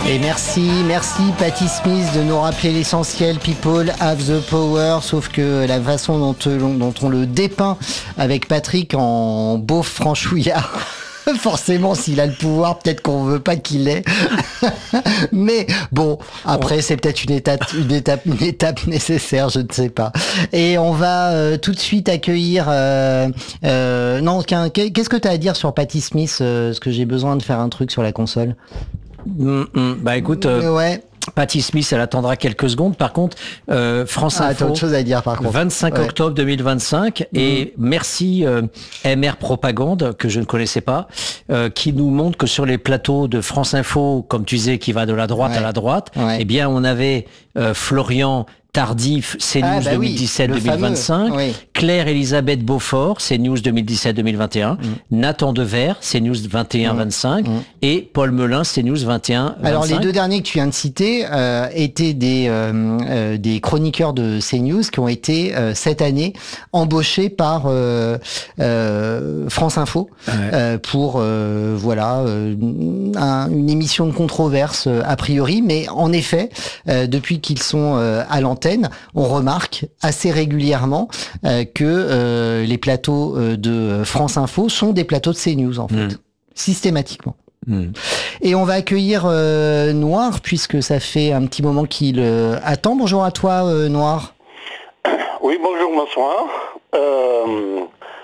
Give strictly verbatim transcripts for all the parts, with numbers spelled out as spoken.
Et merci, merci Patti Smith de nous rappeler l'essentiel. People have the power. Sauf que la façon dont, dont on le dépeint avec Patrick en beau franchouillard. Forcément, s'il a le pouvoir, peut-être qu'on veut pas qu'il l'ait. Mais bon, après, c'est peut-être une étape, une étape, une étape nécessaire, je ne sais pas. Et on va euh, tout de suite accueillir. Euh, euh, non, qu'est-ce que tu as à dire sur Patti Smith euh, Est-ce que j'ai besoin de faire un truc sur la console? Mmh, mmh. Bah écoute. Euh... Ouais. Patti Smith, elle attendra quelques secondes. Par contre, euh, France ah, Info, autre chose à dire, par contre. vingt-cinq octobre deux mille vingt-cinq, mmh. et merci euh, M R Propagande, que je ne connaissais pas, euh, qui nous montre que sur les plateaux de France Info, comme tu disais, qui va de la droite ouais. à la droite, ouais. eh bien, on avait euh, Florian Tardif, CNews ah, bah deux mille dix-sept deux mille vingt-cinq, oui. Claire Elisabeth Beaufort, CNews deux mille dix-sept deux mille vingt et un, mmh. Nathan Dever, CNews vingt et un vingt-cinq, mmh. et Paul Melun, CNews vingt et un vingt-cinq. Alors les deux derniers que tu viens de citer euh, étaient des, euh, euh, des chroniqueurs de CNews qui ont été euh, cette année embauchés par euh, euh, France Info ouais. euh, pour euh, voilà euh, un, une émission de controverse euh, a priori, mais en effet euh, depuis qu'ils sont euh, à l'antenne, on remarque assez régulièrement euh, que euh, les plateaux euh, de France Info sont des plateaux de CNews en fait, mmh. systématiquement. Mmh. Et on va accueillir euh, Noir puisque ça fait un petit moment qu'il euh, attend. Bonjour à toi euh, Noir. Oui, bonjour, bonsoir. Euh,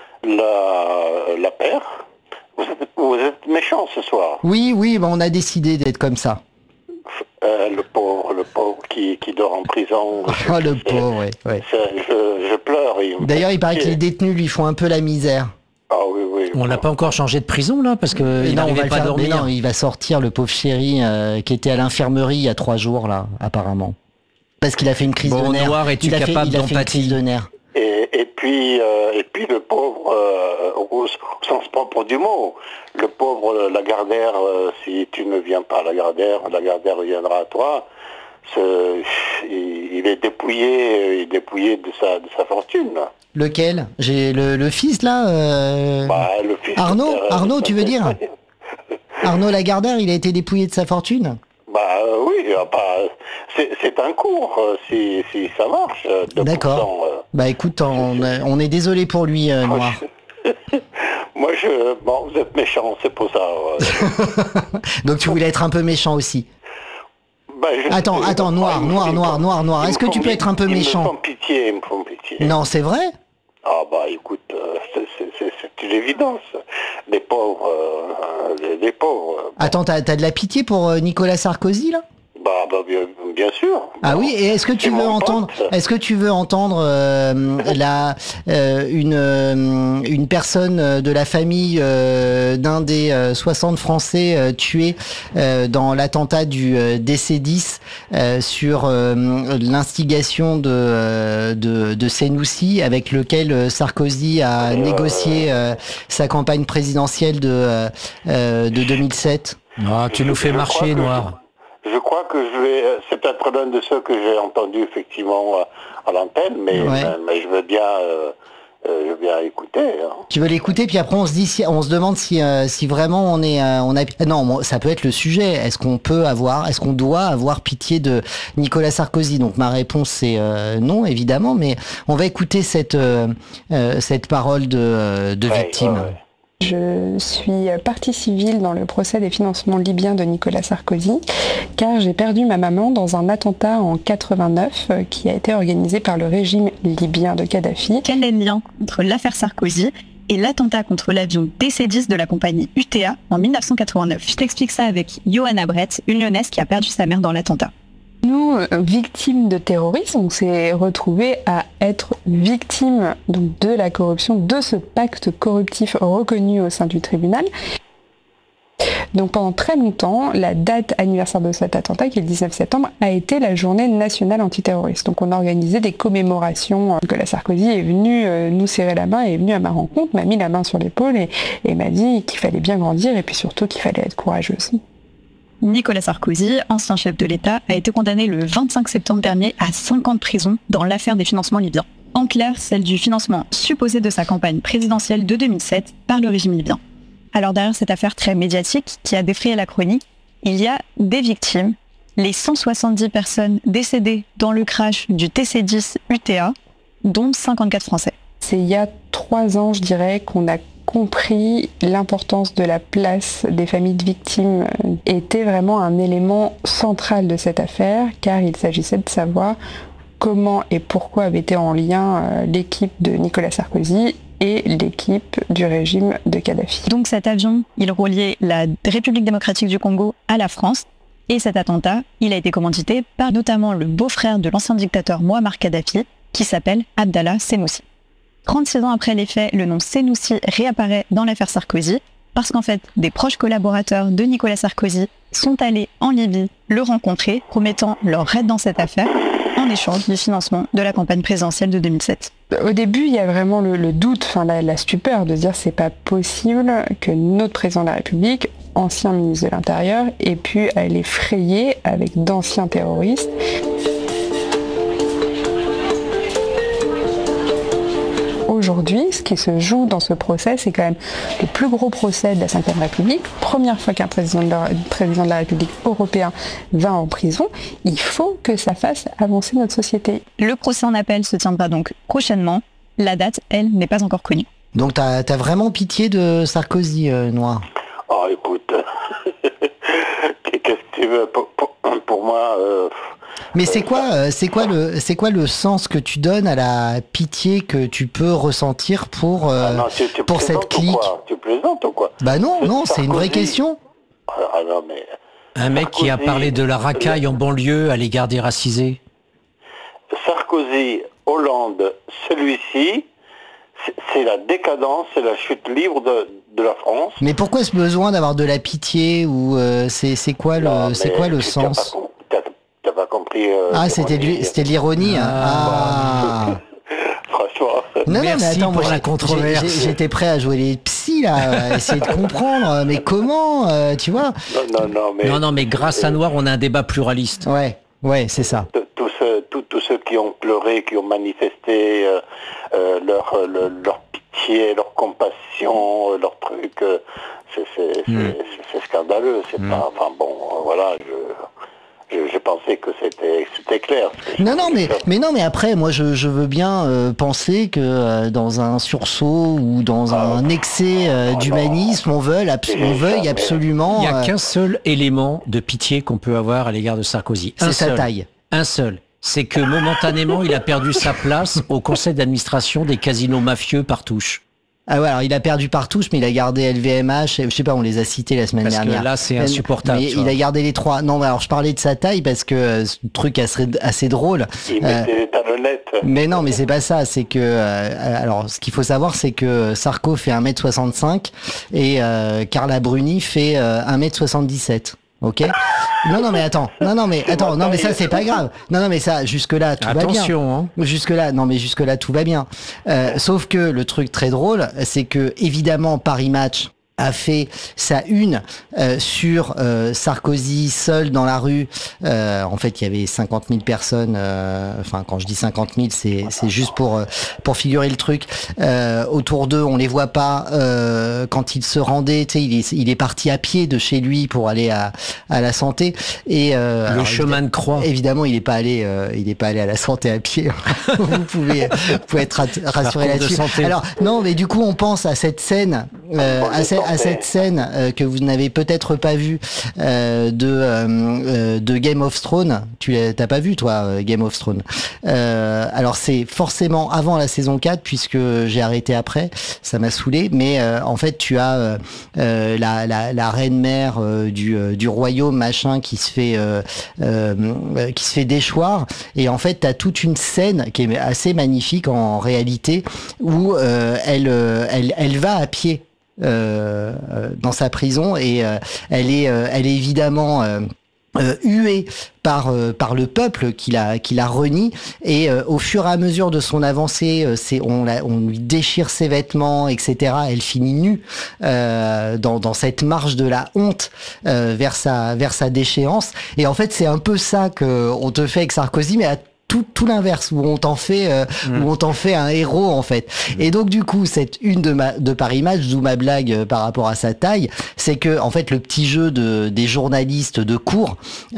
la, la paire, vous êtes, vous êtes méchant ce soir. Oui, oui, bah on a décidé d'être comme ça. Euh, le pauvre, le pauvre qui, qui dort en prison. Oh, le pauvre, oui. Ouais. Je, je pleure. Il D'ailleurs, il paraît que les détenus lui font un peu la misère. Ah oui, oui. On n'a pas encore changé de prison, là, parce qu'il n'arrivait pas à dormir. Non, il va sortir, le pauvre chéri, euh, qui était à l'infirmerie il y a trois jours, là, apparemment. Parce qu'il a fait une crise bon, de nerfs. Noir, es-tu capable d'empathie ? Il a fait une crise de nerfs. Et, et puis, euh, et puis le pauvre, euh, au, au sens propre du mot, le pauvre Lagardère, euh, si tu ne viens pas à Lagardère, Lagardère viendra à toi. Ce, il, il est dépouillé, il est dépouillé de sa, de sa fortune. Lequel ? J'ai le, le fils là. Euh... Bah, le fils. Arnaud, de, Arnaud, tu veux dire ? Arnaud Lagardère, il a été dépouillé de sa fortune ? Bah euh, oui, bah, c'est, c'est un cours, si, si ça marche. D'accord. Euh, bah écoute, on, on est désolé pour lui, euh, Noir. Moi, je, bon, vous êtes méchant, c'est pour ça. Ouais. Donc tu voulais être un peu méchant aussi. Bah, je, attends, je, attends, Noir, Noir, Noir, Noir, Noir. Est-ce que tu peux être un peu méchant ? Ils me font pitié, ils me font pitié. Non, c'est vrai ? Ah bah écoute, euh, c'est, c'est, c'est, c'est une évidence. Les pauvres, euh, les, les pauvres. Bon. Attends, t'as, t'as de la pitié pour euh, Nicolas Sarkozy là ? Bah, bah bien, bien sûr. Ah bon, oui, et est-ce que tu veux entendre, pote. est-ce que tu veux entendre euh, la euh, une euh, une personne de la famille euh, d'un des euh, soixante Français euh, tués euh, dans l'attentat du euh, D C dix euh, sur euh, l'instigation de euh, de, de Senoussi, avec lequel Sarkozy a euh, négocié euh, sa campagne présidentielle de euh, de deux mille sept. Ah, tu nous fais marcher, Noir. Je crois que je vais, c'est peut-être l'un de ceux que j'ai entendu effectivement à l'antenne, mais, ouais. mais, mais je veux bien, euh, euh, je veux bien écouter. Hein. Tu veux l'écouter, puis après on se dit, si, on se demande si, euh, si vraiment on est, euh, on a, non, ça peut être le sujet. Est-ce qu'on peut avoir, est-ce qu'on doit avoir pitié de Nicolas Sarkozy ? Donc ma réponse c'est euh, non, évidemment, mais on va écouter cette, euh, euh, cette parole de, de ouais, victime. Ouais, ouais. Je suis partie civile dans le procès des financements libyens de Nicolas Sarkozy, car j'ai perdu ma maman dans un attentat en quatre-vingt-neuf qui a été organisé par le régime libyen de Kadhafi. Quel est le lien entre l'affaire Sarkozy et l'attentat contre l'avion D C dix de la compagnie U T A en dix-neuf cent quatre-vingt-neuf ? Je t'explique ça avec Johanna Brett, une lyonnaise qui a perdu sa mère dans l'attentat. Nous, victimes de terrorisme, on s'est retrouvés à être victimes donc, de la corruption, de ce pacte corruptif reconnu au sein du tribunal. Donc pendant très longtemps, la date anniversaire de cet attentat, qui est le dix-neuf septembre, a été la journée nationale antiterroriste. Donc on a organisé des commémorations. Nicolas Sarkozy est venu nous serrer la main, est venu à ma rencontre, m'a mis la main sur l'épaule et, et m'a dit qu'il fallait bien grandir et puis surtout qu'il fallait être courageux aussi. Nicolas Sarkozy, ancien chef de l'État, a été condamné le vingt-cinq septembre dernier à cinq ans de prison dans l'affaire des financements libyens. En clair, celle du financement supposé de sa campagne présidentielle de deux mille sept par le régime libyen. Alors derrière cette affaire très médiatique qui a défrayé la chronique, il y a des victimes, les cent soixante-dix personnes décédées dans le crash du T C dix U T A, dont cinquante-quatre Français. C'est il y a trois ans, je dirais, qu'on a compris l'importance de la place des familles de victimes était vraiment un élément central de cette affaire, car il s'agissait de savoir comment et pourquoi avait été en lien l'équipe de Nicolas Sarkozy et l'équipe du régime de Kadhafi. Donc cet avion, il reliait la République démocratique du Congo à la France, et cet attentat, il a été commandité par notamment le beau-frère de l'ancien dictateur Mouammar Kadhafi, qui s'appelle Abdallah Senussi. trente-six ans après les faits, le nom Senussi réapparaît dans l'affaire Sarkozy, parce qu'en fait, des proches collaborateurs de Nicolas Sarkozy sont allés en Libye le rencontrer, promettant leur aide dans cette affaire, en échange du financement de la campagne présidentielle de deux mille sept. Au début, il y a vraiment le, le doute, enfin la, la stupeur de se dire c'est pas possible que notre président de la République, ancien ministre de l'Intérieur, ait pu aller frayer avec d'anciens terroristes. Aujourd'hui, ce qui se joue dans ce procès, c'est quand même le plus gros procès de la cinquième République. Première fois qu'un président de la, président de la République européen va en prison. Il faut que ça fasse avancer notre société. Le procès en appel se tiendra donc prochainement. La date, elle, n'est pas encore connue. Donc t'as, t'as vraiment pitié de Sarkozy, euh, Noir? Oh, écoute, qu'est-ce que tu veux pour, pour, pour moi euh... Mais c'est quoi, euh, c'est quoi le, c'est quoi le sens que tu donnes à la pitié que tu peux ressentir pour, euh, ah non, tu, tu pour cette clique? Quoi tu plaisantes ou quoi? Bah non, non, c'est Sarkozy. une vraie question. Ah non, mais... Un mec Sarkozy, qui a parlé de la racaille en banlieue à l'égard des racisés. Sarkozy, Hollande, celui-ci, c'est, c'est la décadence, c'est la chute libre de, de la France. Mais pourquoi ce besoin d'avoir de la pitié ou euh, c'est, c'est quoi le, non, c'est quoi le tu, sens? T'as pas, t'as, t'as pas compris. Euh, ah, c'était, de, c'était de l'ironie. Ah. ah. Franchement. Non, Merci non, mais attends, pour moi, la j'ai, controverse. J'ai, j'étais prêt à jouer les psys là, à essayer de comprendre. Mais comment, euh, tu vois? Non, non, non, mais. Non, non, mais grâce à Noir, on a un débat pluraliste. Ouais, ouais, c'est ça. Tous ceux, tous, tous ceux qui ont pleuré, qui ont manifesté euh, euh, leur, leur, leur pitié, leur compassion, euh, leur truc, euh, c'est, c'est, mm. c'est, c'est, c'est scandaleux. C'est mm. pas. Enfin bon, euh, voilà. Je, J'ai pensé que c'était, c'était clair. Non, non, mais, mais non, mais après, moi, je, je veux bien euh, penser que euh, dans un sursaut ou dans ah, un excès euh, oh, d'humanisme, on veuille, abs- on veuille absolument. Il n'y a euh, qu'un seul élément de pitié qu'on peut avoir à l'égard de Sarkozy. C'est un sa seul, taille. Un seul. C'est que momentanément, il a perdu sa place au conseil d'administration des casinos mafieux par touche. Ah ouais, alors il a perdu par touche, mais il a gardé L V M H, je sais pas, on les a cités la semaine parce dernière. Que là, c'est insupportable. Mais il a gardé les trois. Non, mais alors je parlais de sa taille parce que euh, ce truc assez, assez drôle. Il euh, mettait les talonnettes. Mais non, mais c'est pas ça. C'est que, euh, alors, ce qu'il faut savoir, c'est que Sarko fait un mètre soixante-cinq et euh, Carla Bruni fait euh, un mètre soixante-dix-sept. Ok. Non non mais attends, non non mais attends, non mais ça c'est pas grave. Non non mais ça jusque là tout Attention, va bien. Attention hein. Jusque là, non mais jusque là tout va bien. Euh, sauf que le truc très drôle, c'est que évidemment Paris Match a fait sa une euh, sur euh, Sarkozy seul dans la rue. Euh, en fait, il y avait cinquante mille personnes. Euh, enfin, quand je dis cinquante mille, c'est c'est juste pour euh, pour figurer le truc. Euh, autour d'eux, on les voit pas. Euh, quand il se rendait, tu sais, il est il est parti à pied de chez lui pour aller à à la santé. Et euh, le alors, chemin de croix. Évidemment, il est pas allé euh, il est pas allé à la santé à pied. vous pouvez vous pouvez être rassuré là-dessus. Alors non, mais du coup, on pense à cette scène, euh, à cette à cette scène euh, que vous n'avez peut-être pas vue euh, de euh, de Game of Thrones. Tu l'as, t'as pas vu toi Game of Thrones? euh, Alors c'est forcément avant la saison quatre puisque j'ai arrêté après. Ça m'a saoulé. Mais euh, en fait tu as euh, euh, la, la la reine mère euh, du euh, du royaume machin qui se fait euh, euh, qui se fait déchoir et en fait t'as toute une scène qui est assez magnifique en réalité où euh, elle elle elle va à pied. Euh, dans sa prison et euh, elle est euh, elle est évidemment euh, euh, huée par euh, par le peuple qui la qui la renie et euh, au fur et à mesure de son avancée euh, c'est on la, on lui déchire ses vêtements etc. Elle finit nue euh, dans dans cette marche de la honte euh, vers sa vers sa déchéance et en fait c'est un peu ça que on te fait avec Sarkozy mais à tout, tout l'inverse, où on t'en fait, euh, mmh. où on t'en fait un héros en fait. Mmh. Et donc du coup, cette une de, ma, de Paris Match, d'où ma blague euh, par rapport à sa taille, c'est que en fait le petit jeu de des journalistes de cours,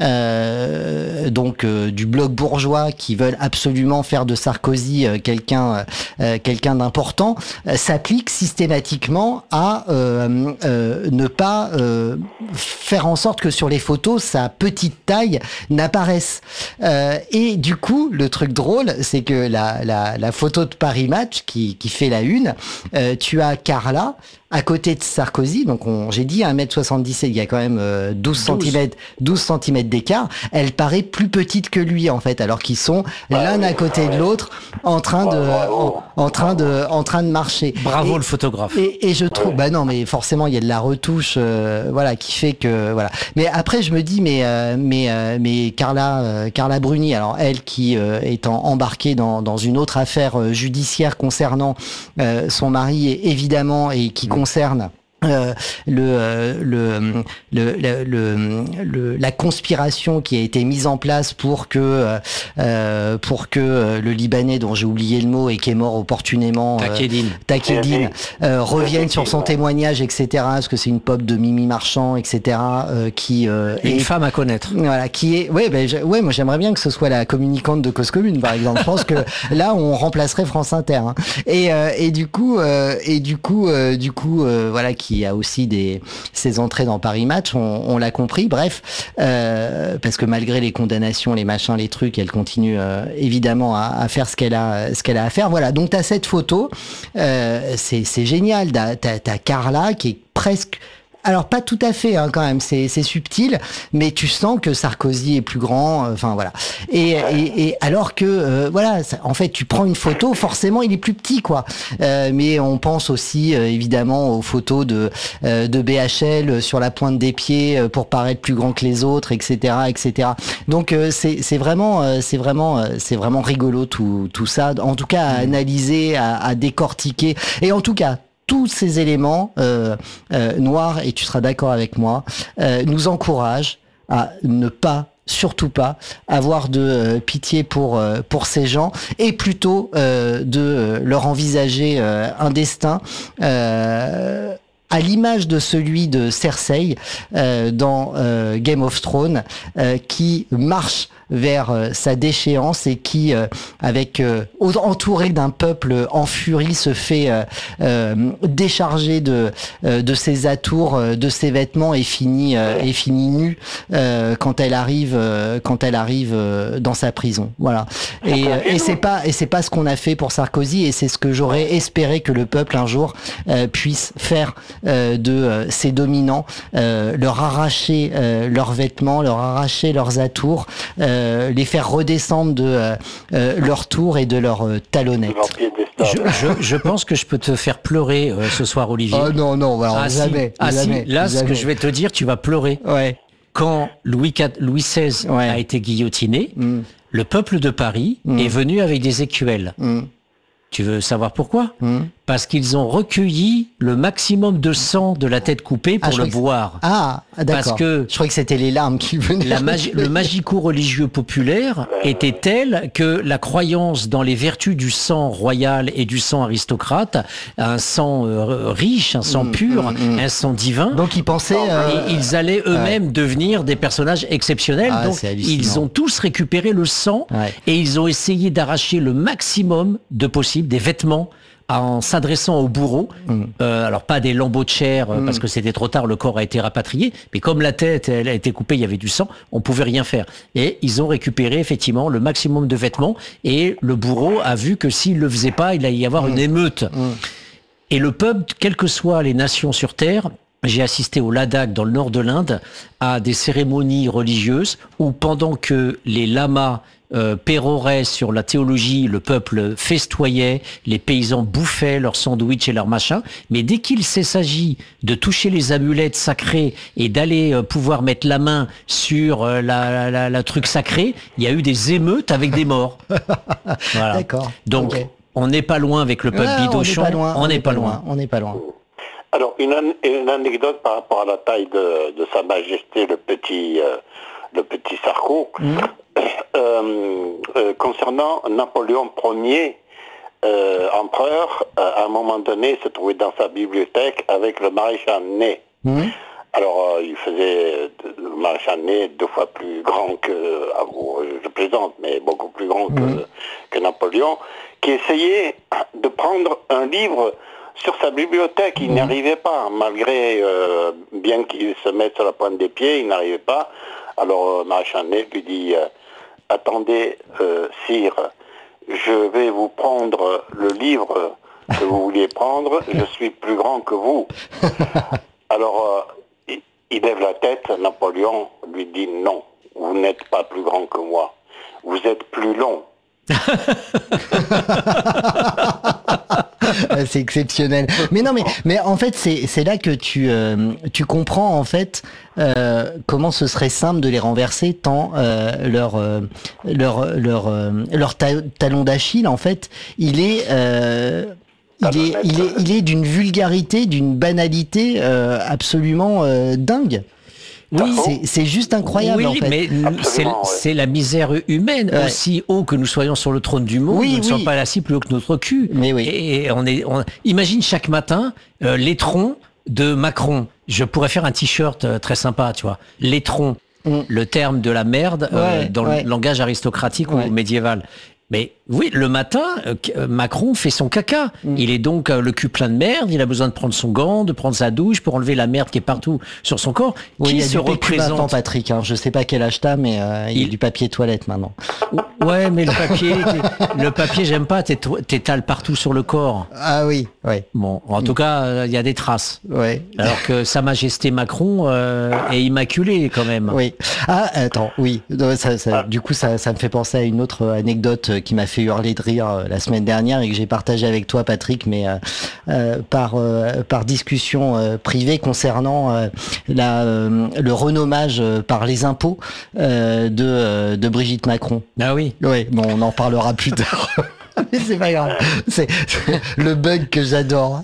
euh, donc euh, du bloc bourgeois qui veulent absolument faire de Sarkozy euh, quelqu'un, euh, quelqu'un d'important, euh, s'applique systématiquement à euh, euh, ne pas euh, faire en sorte que sur les photos sa petite taille n'apparaisse. Euh, et du coup, le truc drôle, c'est que la, la, la photo de Paris Match qui, qui fait la une, euh, tu as Carla à côté de Sarkozy, donc on, j'ai dit un mètre soixante-dix-sept, il y a quand même euh, douze centimètres, douze centimètres d'écart, elle paraît plus petite que lui en fait, alors qu'ils sont ah, l'un oui, à côté ouais. de l'autre en train de en, en train de en train de marcher. Bravo et, le photographe. Et, et je trouve, ouais. bah non, mais forcément il y a de la retouche, euh, voilà, qui fait que voilà. Mais après je me dis, mais euh, mais euh, mais Carla euh, Carla Bruni, alors elle qui euh, est en, embarquée dans dans une autre affaire euh, judiciaire concernant euh, son mari évidemment et qui mmh. concerne Euh, le, euh, le, le, le, le, le, la conspiration qui a été mise en place pour que, euh, pour que euh, le Libanais, dont j'ai oublié le mot et qui est mort opportunément, Takedine, euh, Takedine euh, revienne sur son témoignage, et cetera. Parce que c'est une pop de Mimi Marchand, et cetera. Euh, qui euh, une est, femme à connaître. Voilà, qui est, ouais, ben, ouais, moi j'aimerais bien que ce soit la communicante de Cause Commune, par exemple. Je pense que là, on remplacerait France Inter. Hein. Et, euh, et du coup, euh, et du coup, euh, du coup, euh, voilà, qui a aussi des ses entrées dans Paris Match, on, on l'a compris. Bref, euh, parce que malgré les condamnations, les machins, les trucs, elle continue euh, évidemment à, à faire ce qu'elle a, ce qu'elle a à faire. Voilà. Donc t'as cette photo, euh, c'est c'est génial. T'as, t'as, t'as Carla qui est presque Alors pas tout à fait hein, quand même, c'est, c'est subtil, mais tu sens que Sarkozy est plus grand, enfin euh, voilà. Et, et, et alors que euh, voilà, ça, en fait, tu prends une photo, forcément il est plus petit quoi. Euh, mais on pense aussi euh, évidemment aux photos de euh, de B H L sur la pointe des pieds euh, pour paraître plus grand que les autres, et cetera, et cetera. Donc euh, c'est c'est vraiment euh, c'est vraiment euh, c'est vraiment rigolo tout tout ça. En tout cas à analyser, à, à décortiquer, et en tout cas tous ces éléments euh, euh, noirs, et tu seras d'accord avec moi, euh, nous encouragent à ne pas, surtout pas, avoir de euh, pitié pour euh, pour ces gens, et plutôt euh, de euh, leur envisager euh, un destin euh, à l'image de celui de Cersei euh, dans euh, Game of Thrones, euh, qui marche vers euh, sa déchéance et qui, euh, avec euh, entouré d'un peuple en furie, se fait euh, euh, décharger de euh, de ses atours, euh, de ses vêtements, et finit euh, et finit nue euh, quand elle arrive euh, quand elle arrive euh, dans sa prison. Voilà. Et, et c'est pas et c'est pas ce qu'on a fait pour Sarkozy, et c'est ce que j'aurais espéré que le peuple un jour euh, puisse faire euh, de euh, ses dominants, euh, leur arracher euh, leurs vêtements, leur arracher leurs atours. Euh, les faire redescendre de euh, euh, leur tour et de leur euh, talonnette. Je, je, je pense que je peux te faire pleurer euh, ce soir, Olivier. Oh non, non, alors ah, jamais. Si. Ah jamais, si, là, jamais. ce que je vais te dire, tu vas pleurer. Ouais. Quand Louis quatre, Louis seize ouais. a été guillotiné, mm. le peuple de Paris mm. est venu avec des écuelles. Mm. Tu veux savoir pourquoi ? mm. Parce qu'ils ont recueilli le maximum de sang de la tête coupée pour ah, le boire. Ah, d'accord. Parce que je croyais que c'était les larmes qui venaient. La magi- le magico-religieux populaire était tel que la croyance dans les vertus du sang royal et du sang aristocrate, un sang euh, riche, un sang mmh, pur, mmh, un sang divin. Donc ils pensaient... Euh... Et ils allaient eux-mêmes ouais. devenir des personnages exceptionnels. Ah, donc ils ont tous récupéré le sang ouais. et ils ont essayé d'arracher le maximum de possible des vêtements en s'adressant au bourreau, mmh. euh, alors pas des lambeaux de chair mmh. parce que c'était trop tard, le corps a été rapatrié, mais comme la tête elle a été coupée, il y avait du sang, on pouvait rien faire. Et ils ont récupéré effectivement le maximum de vêtements, et le bourreau a vu que s'il le faisait pas, il allait y avoir mmh. une émeute. Mmh. Et le peuple, quelles que soient les nations sur terre, j'ai assisté au Ladakh, dans le nord de l'Inde, à des cérémonies religieuses où pendant que les lamas Euh, péroraient sur la théologie, le peuple festoyait, les paysans bouffaient leurs sandwichs et leurs machins, mais dès qu'il s'agit de toucher les amulettes sacrées et d'aller euh, pouvoir mettre la main sur euh, la, la, la, la truc sacré, il y a eu des émeutes avec des morts. Voilà. D'accord. Donc, okay. on n'est pas loin avec le peuple ouais, Bidochon, on n'est pas, pas loin. On n'est pas loin. Alors, une, une anecdote par rapport à la taille de, de Sa Majesté, le petit, euh, le petit Sarko. Mmh. euh, euh, concernant Napoléon Ier, euh, empereur, euh, à un moment donné, se trouvait dans sa bibliothèque avec le maréchal Ney. Mmh. Alors, euh, il faisait le maréchal Ney deux fois plus grand que, euh, je plaisante, mais beaucoup plus grand que, mmh. que Napoléon, qui essayait de prendre un livre sur sa bibliothèque. Il mmh. n'y arrivait pas, malgré, euh, bien qu'il se mette sur la pointe des pieds, il n'arrivait pas. Alors, euh, maréchal Ney lui dit, euh, attendez, euh, sire, je vais vous prendre le livre que vous vouliez prendre, je suis plus grand que vous. Alors, euh, il, il lève la tête, Napoléon lui dit non, vous n'êtes pas plus grand que moi, vous êtes plus long. C'est exceptionnel. Mais non, mais, mais en fait, c'est, c'est là que tu, euh, tu comprends en fait euh, comment ce serait simple de les renverser, tant euh, leur, euh, leur, leur, euh, leur ta- talon d'Achille, en fait, il est... Euh, Il est, il est, il est d'une vulgarité, d'une banalité euh, absolument euh, dingue. Oui, c'est, c'est juste incroyable. Oui, en fait. mais c'est, ouais. c'est la misère humaine. Ouais. Aussi haut que nous soyons sur le trône du monde, oui, nous ne oui. sommes pas assis plus haut que notre cul. Mais oui. Et on est, on, imagine chaque matin euh, l'étron de Macron. Je pourrais faire un t-shirt euh, très sympa, tu vois. L'étron, mm. le terme de la merde euh, ouais, dans ouais. le langage aristocratique ouais. ou médiéval. Mais oui, le matin, euh, Macron fait son caca. Mmh. Il est donc euh, le cul plein de merde. Il a besoin de prendre son gant, de prendre sa douche pour enlever la merde qui est partout sur son corps. Oui, qui il y a se du représente maintenant, Patrick. Hein. Je sais pas quel âge t'as, mais euh, il... il y a du papier toilette maintenant. Ouais, mais le papier, le papier, j'aime pas. T'étales partout sur le corps. Ah oui, oui. Bon, en tout cas, il euh, y a des traces. Ouais. Alors que Sa Majesté Macron euh, est immaculé quand même. Oui. Ah, attends, oui. Ça, ça, du coup, ça, ça me fait penser à une autre anecdote qui m'a fait hurler de rire euh, la semaine dernière et que j'ai partagé avec toi, Patrick, mais euh, euh, par euh, par discussion euh, privée concernant euh, la euh, le renommage euh, par les impôts euh, de euh, de Brigitte Macron. Ah oui. Oui. Bon, on en parlera plus tard. Mais c'est pas grave. C'est, c'est le bug que j'adore.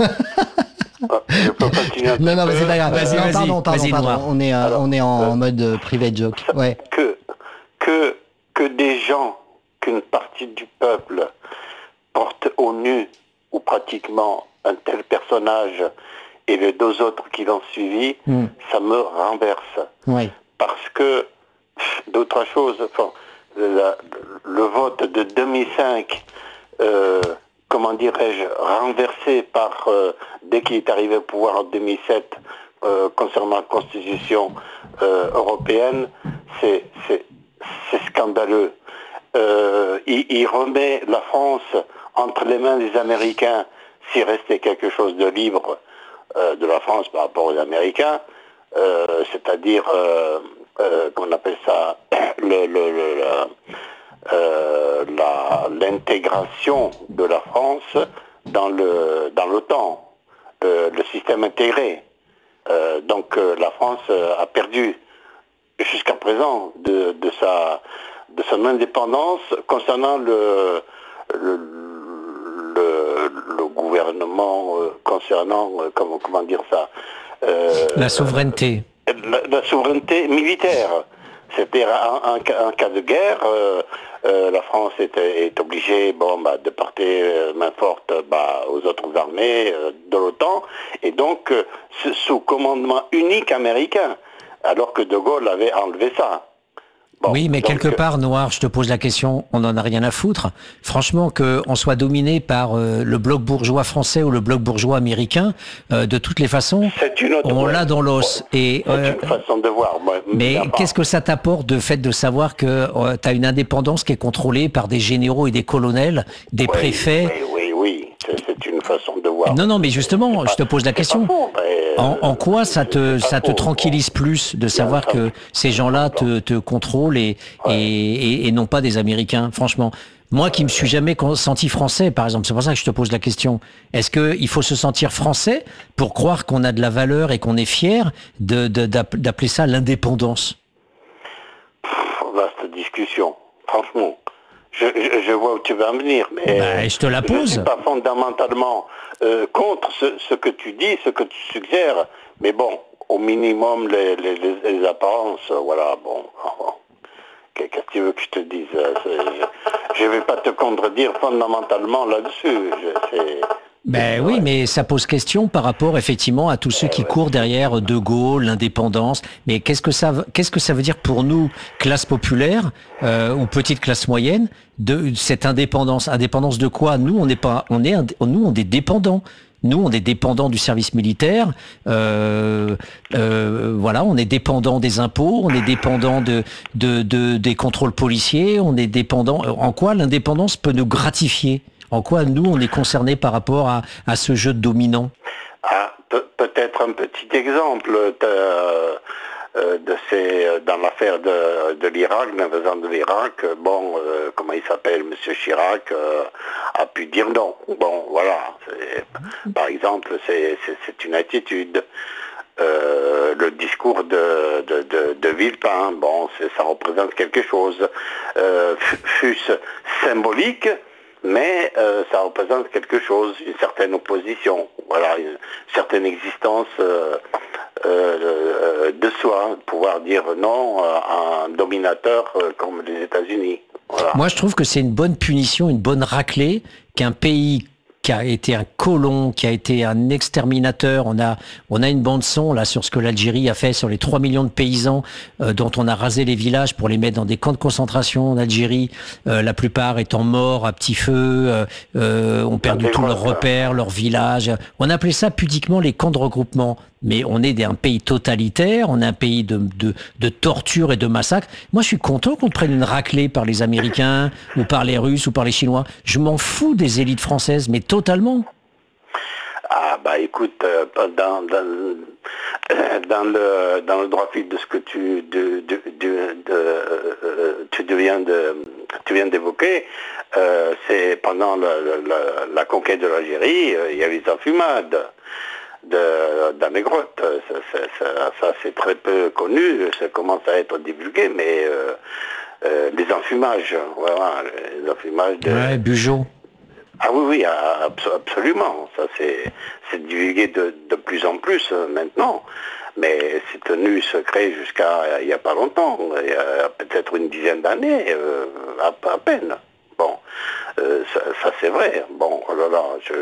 non, non, mais c'est pas grave. Vas-y, non, vas-y, pardon, pardon, vas-y, pardon. On est, euh, Alors, on est en, euh, en mode euh, private joke. Ouais. Que que que des gens, qu'une partie du peuple porte au nu ou pratiquement un tel personnage et les deux autres qui l'ont suivi, mm. ça me renverse. Ouais. Parce que d'autres choses, enfin, la, le vote de deux mille cinq, euh, comment dirais-je, renversé par, euh, dès qu'il est arrivé au pouvoir en deux mille sept, euh, concernant la Constitution euh, européenne, c'est, c'est, c'est scandaleux. Euh, il, il remet la France entre les mains des Américains, s'il restait quelque chose de libre euh, de la France par rapport aux Américains, euh, c'est-à-dire, euh, euh, qu'on appelle ça, le, le, le, la, euh, la, l'intégration de la France dans, le, dans l'OTAN, le, le système intégré. Euh, donc euh, la France euh, a perdu jusqu'à présent de, de sa... de son indépendance concernant le, le, le, le gouvernement, euh, concernant, euh, comment, comment dire ça euh, La souveraineté. La, la souveraineté militaire. C'est-à-dire, en, en, en cas de guerre, euh, euh, la France est, est obligée bon, bah, de porter euh, main forte bah, aux autres armées euh, de l'OTAN, et donc euh, sous commandement unique américain, alors que De Gaulle avait enlevé ça. Bon, oui, mais donc, quelque part, Noir, je te pose la question, on n'en a rien à foutre. Franchement, qu'on soit dominé par euh, le bloc bourgeois français ou le bloc bourgeois américain, euh, de toutes les façons, on l'a dans l'os. Et, c'est euh, une façon de voir. Moi, mais qu'est-ce que ça t'apporte de fait de savoir que euh, tu as une indépendance qui est contrôlée par des généraux et des colonels, des oui, préfets Oui, oui, oui. C'est, c'est une façon de voir. Non, non, mais justement, je te pose la question. Faux, mais, en, en quoi ça te, ça te tranquillise plus de savoir que ces gens-là te, te contrôlent et, ouais. et, et, et non pas des Américains, franchement. Moi qui me suis jamais senti français, par exemple, c'est pour ça que je te pose la question. Est-ce qu'il faut se sentir français pour croire qu'on a de la valeur et qu'on est fier de, de, d'appeler ça l'indépendance? Vaste discussion, franchement. Je, je, je vois où tu veux en venir, mais bah, je te la pose. Je ne suis pas fondamentalement euh, contre ce, ce que tu dis, ce que tu suggères, mais bon, au minimum, les, les, les apparences, voilà, bon. Qu'est-ce que tu veux que je te dise? Je ne vais pas te contredire fondamentalement là-dessus. Je, c'est... Ben oui, mais ça pose question par rapport effectivement à tous ceux qui courent derrière De Gaulle, l'indépendance. Mais qu'est-ce que ça, qu'est-ce que ça veut dire pour nous, classe populaire euh, ou petite classe moyenne, de cette indépendance? Indépendance de quoi? Nous, on n'est pas, on est, nous, on est dépendants. Nous, on est dépendants du service militaire. Euh, euh, voilà, on est dépendants des impôts, on est dépendants de, de, de des contrôles policiers. On est dépendants. En quoi l'indépendance peut nous gratifier? En quoi, nous, on est concernés par rapport à, à ce jeu de dominant? Ah, pe- peut-être un petit exemple de, euh, de ces, dans l'affaire de, de l'Irak, l'invasion de l'Irak. Bon, euh, comment il s'appelle, Monsieur Chirac euh, a pu dire non. Bon, voilà. C'est, par exemple, c'est, c'est, c'est une attitude. Euh, le discours de, de, de, de Villepin, bon, c'est, ça représente quelque chose. Euh, fût-ce symbolique, mais euh, ça représente quelque chose, une certaine opposition, voilà, une certaine existence euh, euh, de soi, pouvoir dire non à un dominateur euh, comme les États-Unis. Voilà. Moi, je trouve que c'est une bonne punition, une bonne raclée qu'un pays qui a été un colon, qui a été un exterminateur. On a, on a une bande son là sur ce que l'Algérie a fait sur les trois millions de paysans euh, dont on a rasé les villages pour les mettre dans des camps de concentration en Algérie. Euh, la plupart étant morts à petit feu, euh, euh, ont perdu tous leurs repères, leurs villages. On appelait ça pudiquement les camps de regroupement. Mais on est un pays totalitaire, on est un pays de, de, de torture et de massacre. Moi, je suis content qu'on prenne une raclée par les Américains ou par les Russes ou par les Chinois. Je m'en fous des élites françaises, mais totalement. Ah bah écoute, euh, dans, dans, euh, dans, le, dans le droit fil de ce que tu, de, de, de, de, euh, tu, viens, de, tu viens d'évoquer, euh, c'est pendant la, la, la conquête de l'Algérie, euh, il y a les enfumades. De, dans les grottes, ça, ça, ça, ça c'est très peu connu, ça commence à être divulgué, mais euh, euh, les enfumages, voilà, les enfumages de... Ouais, Bugeaud. Ah oui, oui, absolument, ça c'est, c'est divulgué de, de plus en plus euh, maintenant, mais c'est tenu secret jusqu'à il n'y a pas longtemps, il y a peut-être une dizaine d'années, euh, à, à peine. Bon, euh, ça, ça c'est vrai, bon, oh là là, je...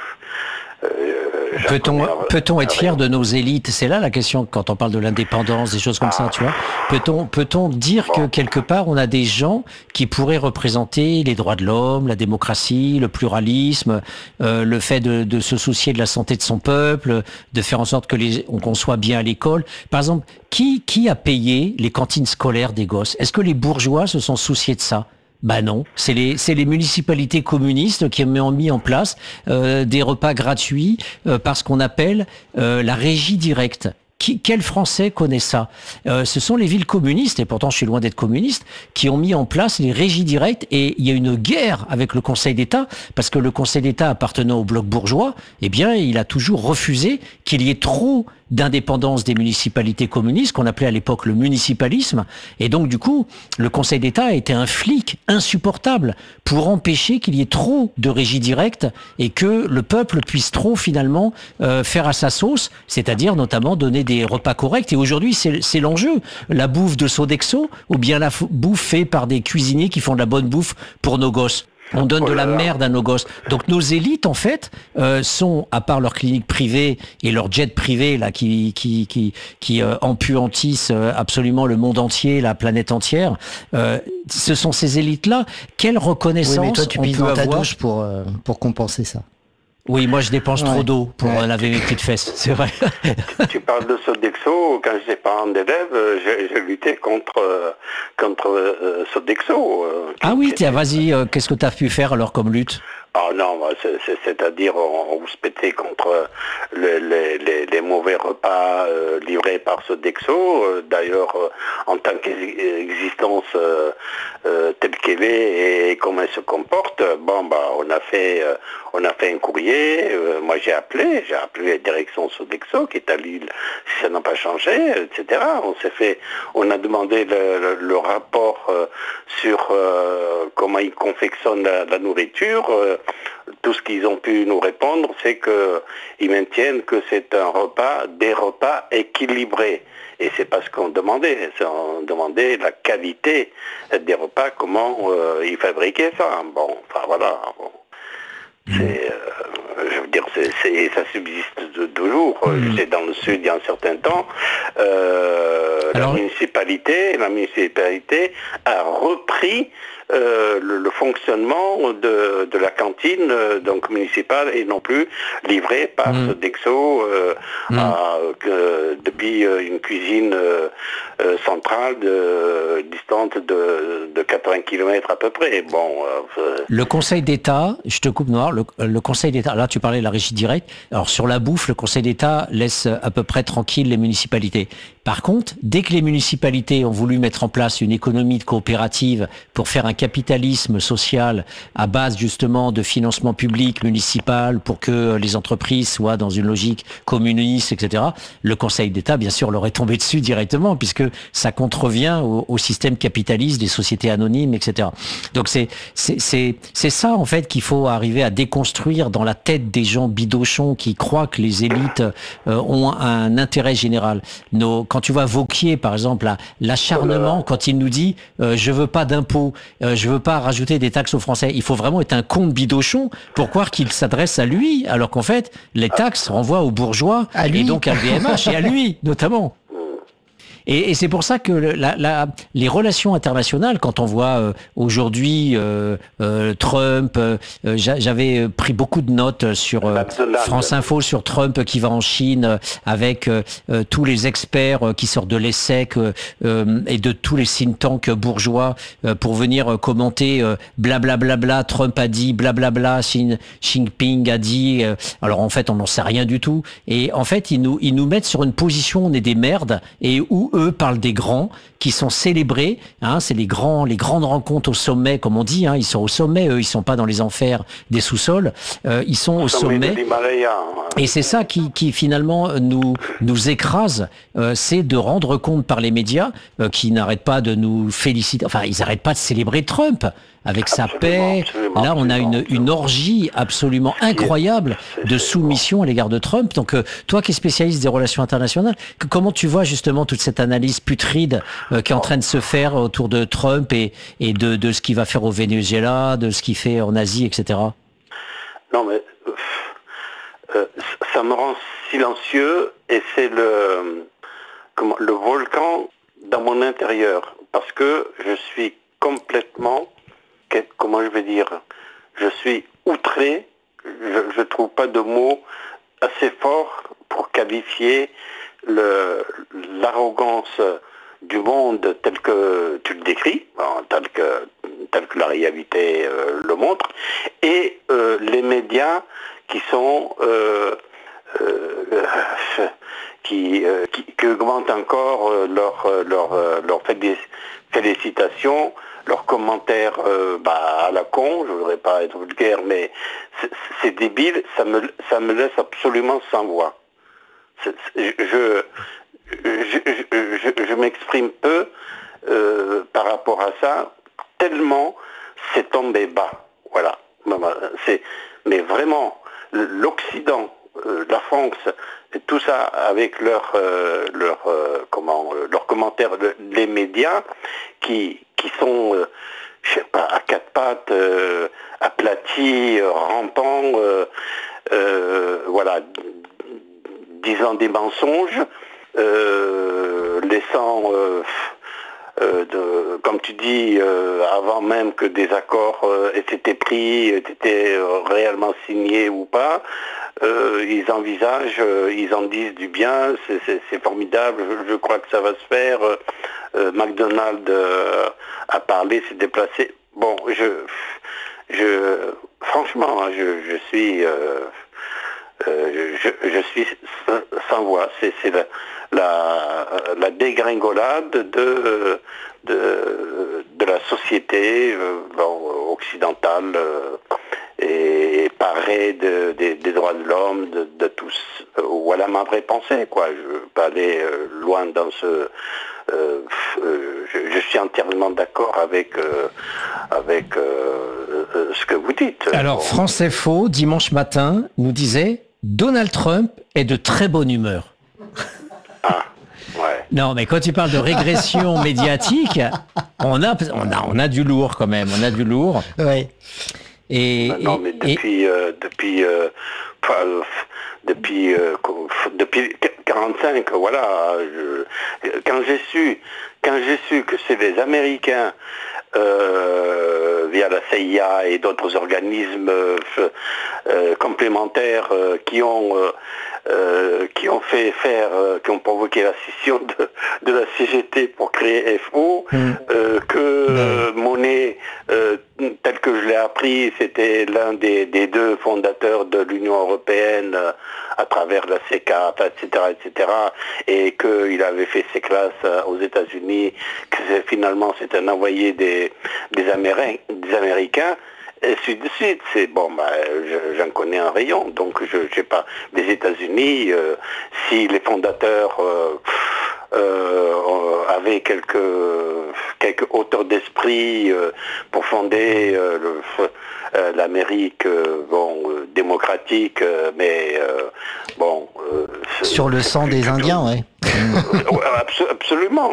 Euh, peut-on, peut-on être fier de nos élites? C'est là la question quand on parle de l'indépendance, des choses comme ça, tu vois. Peut-on, peut-on dire que quelque part on a des gens qui pourraient représenter les droits de l'homme, la démocratie, le pluralisme, euh, le fait de, de se soucier de la santé de son peuple, de faire en sorte que les, qu'on soit bien à l'école. Par exemple, qui, qui a payé les cantines scolaires des gosses? Est-ce que les bourgeois se sont souciés de ça? Bah non, c'est les c'est les municipalités communistes qui ont mis en place euh, des repas gratuits euh, par ce qu'on appelle euh, la régie directe. Qui, quel Français connaît ça? euh, Ce sont les villes communistes, et pourtant je suis loin d'être communiste, qui ont mis en place les régies directes, et il y a une guerre avec le Conseil d'État, parce que le Conseil d'État appartenant au bloc bourgeois, eh bien, il a toujours refusé qu'il y ait trop d'indépendance des municipalités communistes, qu'on appelait à l'époque le municipalisme, et donc du coup, le Conseil d'État a été un flic insupportable pour empêcher qu'il y ait trop de régies directes et que le peuple puisse trop finalement euh, faire à sa sauce, c'est-à-dire notamment donner des repas corrects. Et aujourd'hui, c'est, c'est l'enjeu, la bouffe de Sodexo ou bien la f- bouffe faite par des cuisiniers qui font de la bonne bouffe pour nos gosses. On donne de la merde à nos gosses. Donc nos élites, en fait, euh, sont, à part leurs cliniques privées et leurs jets privés là, qui qui qui, qui euh, empuantissent euh, absolument le monde entier, la planète entière, euh, ce sont ces élites-là. Quelle reconnaissance oui, mais toi, tu on pises peut dans ta avoir douche pour, euh, pour compenser ça. Oui, moi je dépense ouais. trop d'eau pour ouais. laver mes petites fesses, c'est vrai. Tu parles de Sodexo, quand j'étais parent d'élèves, j'ai, j'ai lutté contre, contre euh, Sodexo. Euh, ah oui, tiens, vas-y, euh, qu'est-ce que tu as pu faire alors comme lutte? Ah non, c'est, c'est, c'est-à-dire on, on se pétait contre le, les, les, les mauvais repas euh, livrés par Sodexo. Euh, d'ailleurs, euh, en tant qu'existence euh, euh, telle qu'elle est et comment elle se comporte, bon bah on a fait euh, on a fait un courrier. Euh, moi j'ai appelé, j'ai appelé la direction Sodexo qui est à Lille. Si ça n'a pas changé, et cetera. On s'est fait, on a demandé le, le, le rapport euh, sur euh, comment ils confectionnent la, la nourriture. Euh, tout ce qu'ils ont pu nous répondre, c'est qu'ils maintiennent que c'est un repas, des repas équilibrés. Et c'est pas ce qu'on demandait, on demandait la qualité des repas, comment euh, ils fabriquaient ça. Bon, enfin voilà. Bon. C'est, euh, je veux dire, c'est, c'est, ça subsiste de toujours. Mmh. C'est dans le sud il y a un certain temps. Euh, Alors... La municipalité, la municipalité a repris euh, le, le fonctionnement de, de la cantine euh, donc municipale et non plus livrée par mmh. Sodexo euh, mmh. à, que, depuis euh, une cuisine euh, euh, centrale de, distante de, de quatre-vingts kilomètres à peu près. Bon. Euh, le Conseil d'État, je te coupe Noir, le, le Conseil d'État, là tu parlais de la régie directe, alors sur la bouffe, le Conseil d'État laisse à peu près tranquille les municipalités. Par contre, dès que les municipalités ont voulu mettre en place une économie de coopérative pour faire un capitalisme social à base justement de financement public municipal pour que les entreprises soient dans une logique communiste, et cetera, le Conseil d'État, bien sûr, leur est tombé dessus directement puisque ça contrevient au, au système capitaliste des sociétés anonymes, et cetera. Donc c'est, c'est, c'est, c'est ça en fait qu'il faut arriver à déconstruire dans la tête des gens bidochons qui croient que les élites euh, ont un intérêt général. Nos, quand tu vois Wauquiez, par exemple, là, l'acharnement, quand il nous dit euh, « je veux pas d'impôts, euh, je veux pas rajouter des taxes aux Français », il faut vraiment être un con de bidochon pour croire qu'il s'adresse à lui, alors qu'en fait, les taxes renvoient aux bourgeois, et donc à l'L V M H, et à lui, notamment. Et, et c'est pour ça que la, la, les relations internationales, quand on voit euh, aujourd'hui euh, euh, Trump, euh, j'avais pris beaucoup de notes sur euh, France Info sur Trump qui va en Chine avec euh, tous les experts qui sortent de l'E S S E C euh, et de tous les think tanks bourgeois euh, pour venir commenter euh, blablabla, bla, bla, Trump a dit blablabla, Xi Jinping a dit. Euh, alors en fait, on n'en sait rien du tout. Et en fait, ils nous, ils nous mettent sur une position, on est des merdes, et où eux parlent des grands qui sont célébrés, hein, c'est les grands, les grandes rencontres au sommet, comme on dit, hein, ils sont au sommet, eux, ils sont pas dans les enfers des sous-sols, euh, ils sont au sommet. Et c'est ça qui, qui finalement nous nous écrase, euh, c'est de rendre compte par les médias euh, qui n'arrêtent pas de nous féliciter, enfin ils n'arrêtent pas de célébrer Trump avec sa paix. Là, on a une, une orgie absolument incroyable de soumission à l'égard de Trump. Donc, euh, toi qui es spécialiste des relations internationales, que, comment tu vois justement toute cette analyse putride euh, qui est en train de se faire autour de Trump et, et de, de ce qu'il va faire au Venezuela, de ce qu'il fait en Asie, et cetera. Non, mais euh, ça me rend silencieux et c'est le, comment, le volcan dans mon intérieur. Parce que je suis complètement... comment je vais dire, je suis outré, je ne trouve pas de mots assez forts pour qualifier le, l'arrogance du monde tel que tu le décris, tel que, tel que la réalité euh, le montre, et euh, les médias qui sont... Euh, euh, qui, euh, qui, qui augmentent encore euh, leur, leur, euh, leur félicitations, leurs commentaires euh, bah, à la con, je ne voudrais pas être vulgaire, mais c'est, c'est débile, ça me, ça me laisse absolument sans voix. C'est, c'est, je, je, je, je, je m'exprime peu euh, par rapport à ça, tellement c'est tombé bas. Voilà. C'est, mais vraiment, l'Occident, euh, la France, tout ça avec leurs euh, leur, euh, comment euh, leurs commentaires, les médias qui qui sont euh, je sais pas à quatre pattes, euh, aplatis, euh, rampants, euh, euh, voilà, disant des mensonges, euh, laissant euh, euh, de, comme tu dis, euh, avant même que des accords euh, aient été pris, aient été euh, réellement signés ou pas. Euh, ils envisagent, euh, ils en disent du bien, c'est, c'est, c'est formidable, je, je crois que ça va se faire. Euh, McDonald's euh, a parlé, s'est déplacé. Bon, je, je franchement, hein, je, je suis, euh, euh, je, je suis sans voix. C'est, c'est la, la, la dégringolade de, de, de la société euh, bon, occidentale euh, et, et pas s'emparer de, de, des droits de l'homme, de, de tous. Euh, voilà ma vraie pensée, quoi. Je veux pas aller euh, loin dans ce... Euh, euh, je, je suis entièrement d'accord avec, euh, avec euh, euh, ce que vous dites. Alors, bon. France Info, dimanche matin, nous disait « Donald Trump est de très bonne humeur ». Ah, ouais. Non, mais quand tu parles de régression médiatique, on a, on, a, on a du lourd quand même, on a du lourd. Ouais. Et, non, mais depuis... et... Euh, depuis euh, euh, depuis euh, depuis quarante-cinq, voilà. Je, quand j'ai su, quand j'ai su que c'est les Américains euh, via la C I A et d'autres organismes euh, euh, complémentaires euh, qui ont euh, euh, qui ont fait faire, euh, qui ont provoqué la scission de, de la C G T pour créer F O, mmh. euh, que euh, Monet, euh, tel que je l'ai appris, c'était l'un des, des deux fondateurs de l'Union européenne euh, à travers la C E C A, et cetera, et cetera, et qu'il avait fait ses classes euh, aux États-Unis, que c'est, finalement c'est un envoyé des, des, Améri- des Américains. Et suite de suite, c'est bon, bah, je, j'en connais un rayon, donc je ne sais pas. Les États-Unis, euh, si les fondateurs euh, euh, avaient quelques quelques hauteurs d'esprit euh, pour fonder euh, le, euh, l'Amérique, euh, bon, euh, démocratique, euh, mais euh, bon. Euh, Sur le sang des Indiens, ouais. Absol- absolument.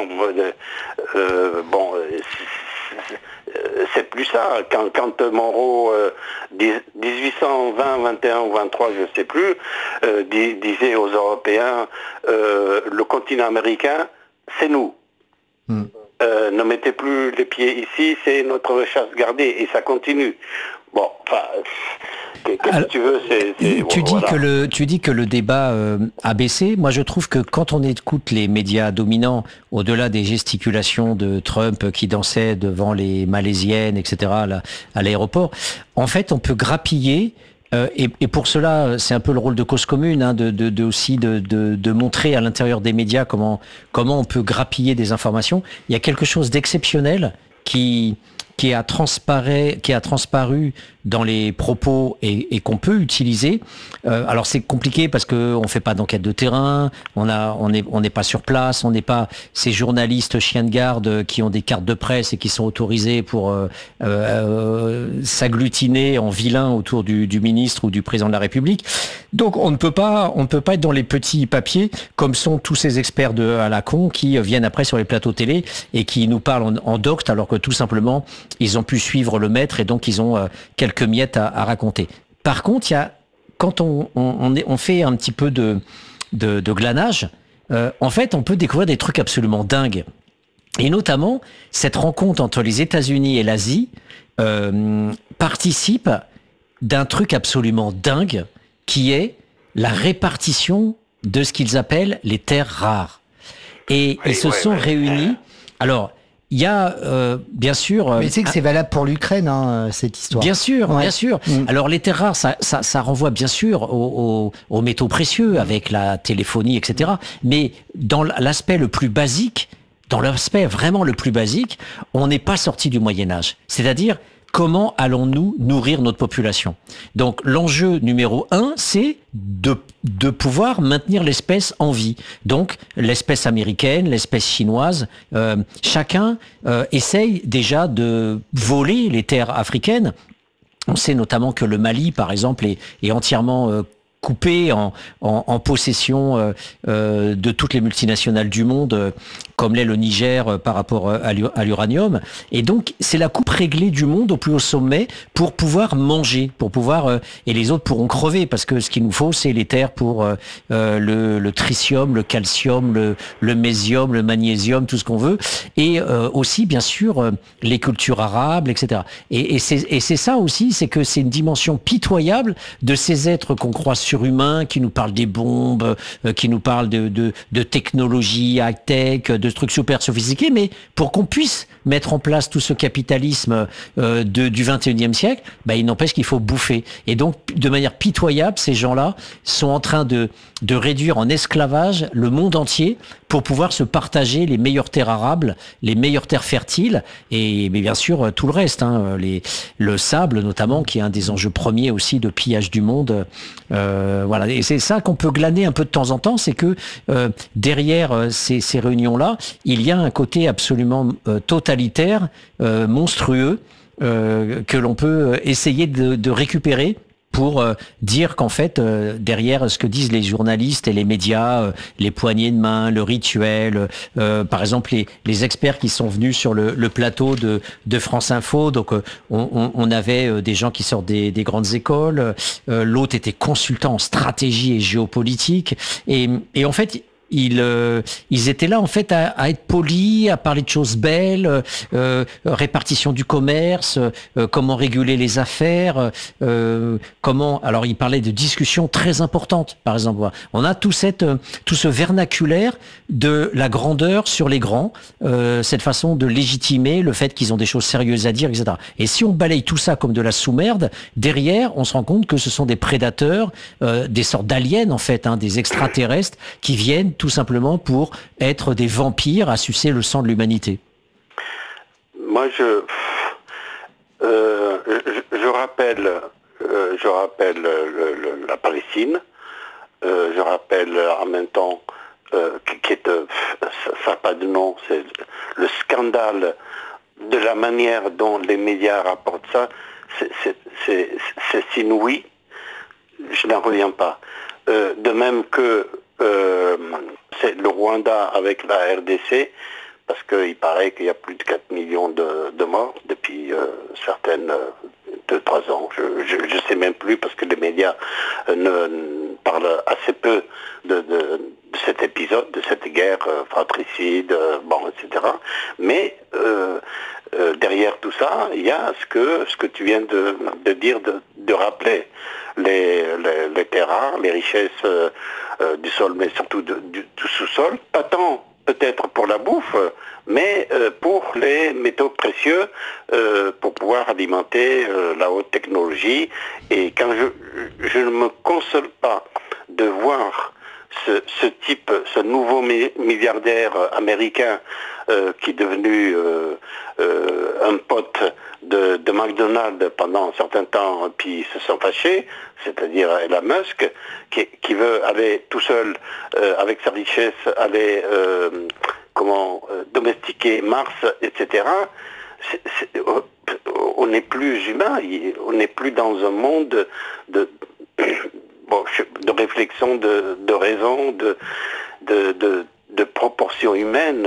Euh, bon. C'est, c'est plus ça. Quand, quand Monroe, euh, dix-huit cent vingt, vingt et un ou vingt-trois, je ne sais plus, euh, dis, disait aux Européens, euh, le continent américain, c'est nous. Mm. Euh, ne mettez plus les pieds ici, c'est notre chasse gardée, et ça continue. Bon, enfin, qu'est-ce Alors, que tu veux c'est, c'est, tu, voilà. dis que le, tu dis que le débat euh, a baissé. Moi, je trouve que quand on écoute les médias dominants, au-delà des gesticulations de Trump qui dansait devant les Malaisiennes, et cetera, là, à l'aéroport, en fait, on peut grappiller. Euh, et, et pour cela, c'est un peu le rôle de Cause Commune, hein, de, de, de aussi de, de, de montrer à l'intérieur des médias comment comment on peut grappiller des informations. Il y a quelque chose d'exceptionnel qui qui a transparé, qui a transparu dans les propos et, et qu'on peut utiliser. Euh, alors c'est compliqué parce que on fait pas d'enquête de terrain, on a, on est, on n'est pas sur place, on n'est pas ces journalistes chiens de garde qui ont des cartes de presse et qui sont autorisés pour euh, euh, s'agglutiner en vilain autour du, du ministre ou du président de la République. Donc on ne peut pas, on ne peut pas être dans les petits papiers comme sont tous ces experts de à la con qui viennent après sur les plateaux télé et qui nous parlent en, en docte alors que tout simplement ils ont pu suivre le maître et donc ils ont euh, quelques miettes à, à raconter. Par contre, il y a quand on, on, on, est, on fait un petit peu de, de, de glanage, euh, en fait, on peut découvrir des trucs absolument dingues. Et notamment, cette rencontre entre les États-Unis et l'Asie euh, participe d'un truc absolument dingue qui est la répartition de ce qu'ils appellent les terres rares. Et ils se sont réunis. Alors, il y a, euh, bien sûr... Mais tu sais que c'est valable pour l'Ukraine, hein, cette histoire. Bien sûr, ouais. bien sûr. Mmh. Alors, les terres rares, ça, ça, ça renvoie bien sûr aux, aux, aux métaux précieux, avec la téléphonie, et cetera. Mais dans l'aspect le plus basique, dans l'aspect vraiment le plus basique, on n'est pas sorti du Moyen-Âge. C'est-à-dire, comment allons-nous nourrir notre population ? Donc, l'enjeu numéro un, c'est de, de pouvoir maintenir l'espèce en vie. Donc, l'espèce américaine, l'espèce chinoise, euh, chacun euh, essaye déjà de voler les terres africaines. On sait notamment que le Mali, par exemple, est, est entièrement euh, coupé en, en, en possession euh, euh, de toutes les multinationales du monde, euh, comme l'est le Niger euh, par rapport euh, à l'uranium. Et donc, c'est la coupe réglée du monde au plus haut sommet pour pouvoir manger, pour pouvoir euh, et les autres pourront crever, parce que ce qu'il nous faut, c'est les terres pour euh, euh, le, le tritium, le calcium, le, le mésium, le magnésium, tout ce qu'on veut, et euh, aussi, bien sûr, euh, les cultures arables, et cetera. Et, et c'est et c'est ça aussi, c'est que c'est une dimension pitoyable de ces êtres qu'on croit surhumains, qui nous parlent des bombes, euh, qui nous parlent de, de, de technologie, high-tech, de trucs super sophistiqués, mais pour qu'on puisse mettre en place tout ce capitalisme euh, de, du vingt et unième siècle, bah, il n'empêche qu'il faut bouffer. Et donc, de manière pitoyable, ces gens-là sont en train de, de réduire en esclavage le monde entier pour pouvoir se partager les meilleures terres arables, les meilleures terres fertiles, et mais bien sûr tout le reste, hein, les, le sable notamment, qui est un des enjeux premiers aussi de pillage du monde. Euh, voilà, et c'est ça qu'on peut glaner un peu de temps en temps, c'est que euh, derrière ces, ces réunions-là, il y a un côté absolument euh, totalitaire, euh, monstrueux, euh, que l'on peut essayer de, de récupérer pour euh, dire qu'en fait, euh, derrière ce que disent les journalistes et les médias, euh, les poignées de main, le rituel, euh, par exemple les, les experts qui sont venus sur le, le plateau de, de France Info, donc euh, on, on avait euh, des gens qui sortent des, des grandes écoles, euh, l'autre était consultant en stratégie et géopolitique, et, et en fait, Ils, euh, ils étaient là en fait à, à être polis, à parler de choses belles, euh, répartition du commerce, euh, comment réguler les affaires, euh, comment. Alors ils parlaient de discussions très importantes, par exemple. On a tout cette, tout ce vernaculaire de la grandeur sur les grands, euh, cette façon de légitimer le fait qu'ils ont des choses sérieuses à dire, et cetera. Et si on balaye tout ça comme de la sous-merde, derrière, on se rend compte que ce sont des prédateurs, euh, des sortes d'aliens en fait, hein, des extraterrestres qui viennent tout simplement pour être des vampires à sucer le sang de l'humanité. Moi, je, euh, je, je rappelle, euh, je rappelle le, le, la Palestine. Euh, je rappelle en même temps, euh, qui est, euh, ça n'a pas de nom, c'est le scandale de la manière dont les médias rapportent ça. C'est, c'est, c'est, c'est inouï. Je n'en reviens pas. Euh, de même que Euh, c'est le Rwanda avec la R D C, parce qu'il paraît qu'il y a plus de quatre millions de, de morts depuis euh, certaines euh, deux trois ans. Je ne sais même plus, parce que les médias euh, ne, ne parlent assez peu de, de, de cet épisode, de cette guerre euh, fratricide, euh, bon, et cetera. Mais euh, euh, derrière tout ça, il y a ce que, ce que tu viens de, de dire, de, de rappeler. Les, les, les terres rares, les richesses euh, euh, du sol, mais surtout de, du, du sous-sol, pas tant peut-être pour la bouffe, mais euh, pour les métaux précieux, euh, pour pouvoir alimenter euh, la haute technologie. Et quand je, je ne me console pas de voir ce, ce type, ce nouveau milliardaire américain euh, qui est devenu euh, euh, un pote de, de McDonald's pendant un certain temps, puis ils se sont fâchés, c'est-à-dire Elon Musk, qui, qui veut aller tout seul, euh, avec sa richesse, aller euh, comment euh, domestiquer Mars, et cetera. C'est, c'est, on n'est plus humain, on n'est plus dans un monde de, de Bon, de réflexion, de, de raison, de, de, de, de proportion humaine,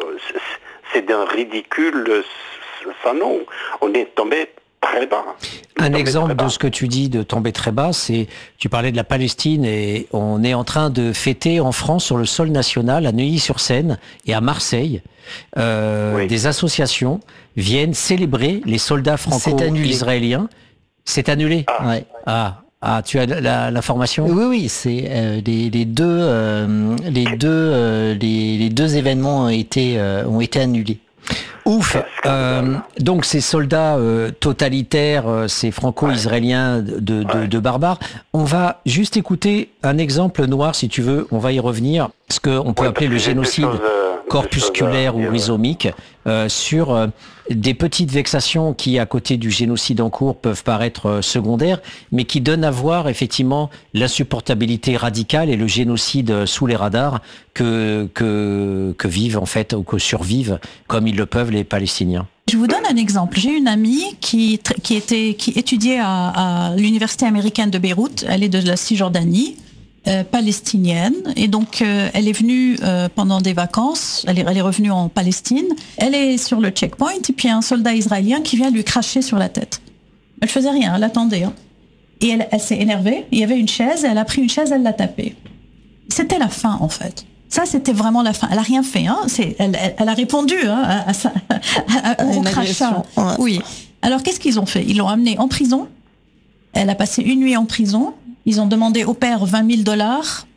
c'est d'un ridicule sans nom. On est tombé très bas. Un exemple de ce que tu dis de tomber très bas, c'est, tu parlais de la Palestine et on est en train de fêter en France sur le sol national, à Neuilly-sur-Seine et à Marseille, euh, oui. Des associations viennent célébrer les soldats franco-israéliens. C'est annulé. Ah. Ouais. Ah. Ah, tu as la, la formation ? Oui, oui, c'est euh, les, les deux, euh, les deux, euh, les, les deux événements ont été, euh, ont été annulés. Ouf. Euh, donc ces soldats euh, totalitaires, euh, ces franco-israéliens de, de, de, de barbares. On va juste écouter un exemple noir, si tu veux. On va y revenir. Ce qu'on peut oui, appeler le génocide choses, euh, corpusculaire choses, ou rhizomique euh, sur euh, des petites vexations qui, à côté du génocide en cours, peuvent paraître euh, secondaires, mais qui donnent à voir effectivement l'insupportabilité radicale et le génocide euh, sous les radars que, que, que vivent en fait, ou que survivent, comme ils le peuvent, les Palestiniens. Je vous donne un exemple. J'ai une amie qui, qui, était, qui étudiait à, à l'université américaine de Beyrouth. Elle est de la Cisjordanie, euh, palestinienne. Et donc, euh, elle est venue euh, pendant des vacances. Elle est, elle est revenue en Palestine. Elle est sur le checkpoint. Et puis, il y a un soldat israélien qui vient lui cracher sur la tête. Elle faisait rien, elle attendait. Hein. Et elle, elle s'est énervée. Il y avait une chaise. Elle a pris une chaise, elle l'a tapée. C'était la fin, en fait. Ça, c'était vraiment la fin. Elle a rien fait. Hein. C'est, elle, elle, elle a répondu hein, à, à, à, à, au crachat. Ouais. Oui. Alors, qu'est-ce qu'ils ont fait ? Ils l'ont amenée en prison. Elle a passé une nuit en prison. Ils ont demandé au père vingt mille dollars.